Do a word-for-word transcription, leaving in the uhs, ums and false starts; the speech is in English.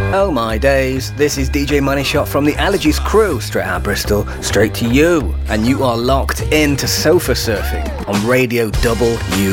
Oh my days, this is D J Money Shot from the Allergies crew, straight out of Bristol, straight to you. And you are locked into Sofa Surfing on Radio Double U.